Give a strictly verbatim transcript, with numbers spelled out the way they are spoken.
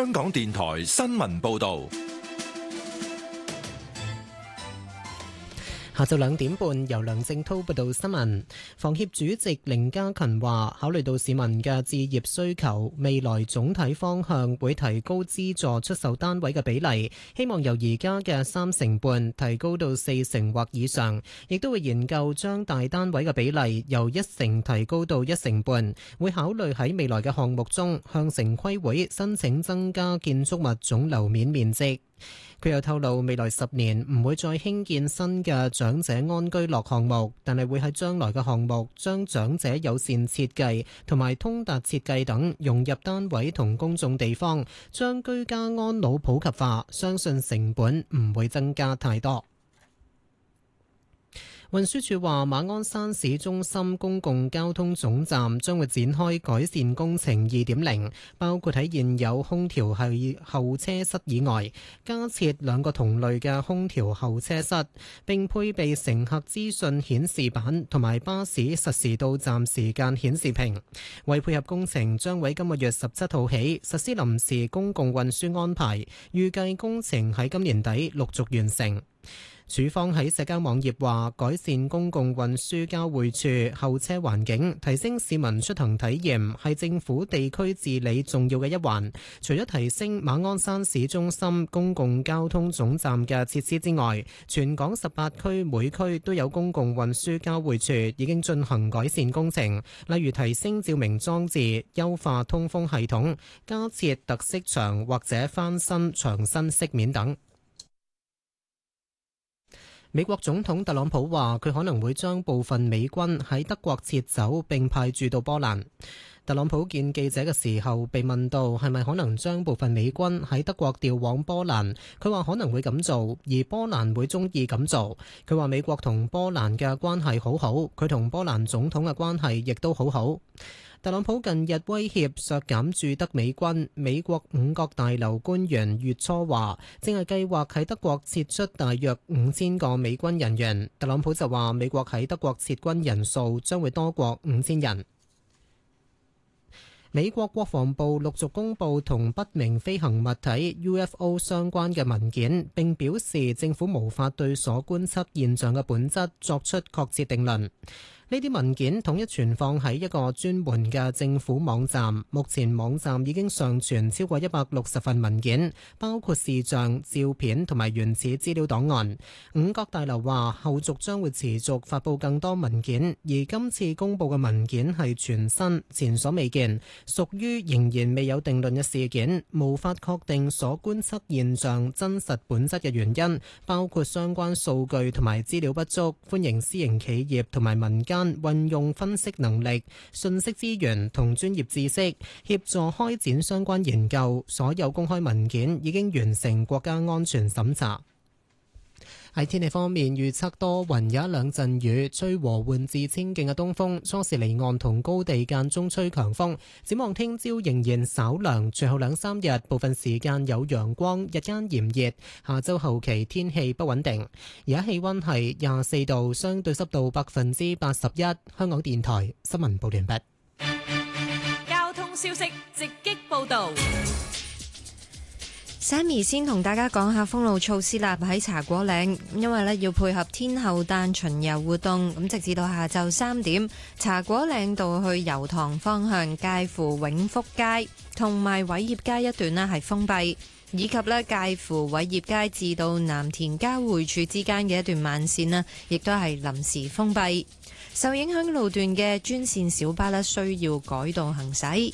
香港電台新聞報道。 下晝兩點半，由梁正滔報道新聞。房協主席凌家勤話，考慮到市民嘅置業需求，未來總體方向會提高資助出售單位嘅比例，希望由而家嘅三成半提高到四成或以上，亦都會研究將大單位嘅比例由一成提高到一成半，會考慮喺未來嘅項目中向城規會申請增加建築物總樓面面積。佢又透露，未來十年唔會再興建新嘅長者安居樂項目，但係會喺將來嘅項目將長者友善設計同埋通達設計等融入單位同公眾地方，將居家安老普及化，相信成本唔會增加太多。運輸署話，馬鞍山市中心公共交通總站將會展開改善工程二點零，包括喺現有空調係候車室以外，加設兩個同類嘅空調候車室，並配備乘客資訊顯示板同埋巴士實時到站時間顯示屏。為配合工程，將喺今個月十七號起實施臨時公共運輸安排，預計工程喺今年底陸續完成。署方喺社交網頁話，改善公共運輸交匯處候車環境，提升市民出行體驗，係政府地區治理重要嘅一環。除咗提升馬鞍山市中心公共交通總站嘅設施之外，全港十八區每區都有公共運輸交匯處已經進行改善工程，例如提升照明裝置、優化通風系統、加設特色牆或者翻新牆身飾面等。美國總統特朗普話，佢可能會將部分美軍喺德國撤走並派駐到波蘭。特朗普見記者嘅時候被問到係咪可能將部分美軍喺德國調往波蘭，佢話可能會咁做，而波蘭會中意咁做。佢話美國同波蘭嘅關係好好，佢同波蘭總統嘅關係亦都好好。特朗普近日威脅削減駐德美軍，美國五角大樓官員月初話正係計劃喺德國撤出大約五千個美軍人員。特朗普就話美國喺德國撤軍人數將會多過五千人。美國國防部陸續公布同不明飛行物體 U F O 相關嘅文件，並表示政府無法對所觀測現象嘅本質作出確切定論。呢啲文件統一存放喺一個專門嘅政府網站，目前網站已經上傳超過一百六十份文件，包括視像、照片同埋原始資料檔案。五角大樓話後續將會持續發布更多文件，而今次公布嘅文件係全新、前所未見，屬於仍然未有定論嘅事件，無法確定所觀測現象真實本質嘅原因，包括相關數據同埋資料不足，歡迎私營企業同埋民間運用分析能力、信息資源同專業知識，協助開展相關研究。所有公開文件已經完成國家安全審查。喺天氣方面，預測多雲，有一兩陣雨，吹和緩至清勁嘅東風，初時離岸同高地間中吹強風。展望聽朝仍然稍涼，隨後兩三日部分時間有陽光，日間炎熱。下周後期天氣不穩定。而家氣溫係廿四度，相對濕度百分之八十一。香港電台新聞報完畢。 交通消息直擊報道。 Sammy 先同大家講下封路措施啦。喺茶果嶺，因為咧要配合天后誕巡遊活動，咁直至到下晝三點，茶果嶺道去油塘方向介乎永福街同埋偉業街一段咧係封閉，以及咧介乎偉業街至到藍田交匯處之間嘅一段慢線咧，亦都係臨時封閉。受影響路段嘅專線小巴咧需要改道行駛。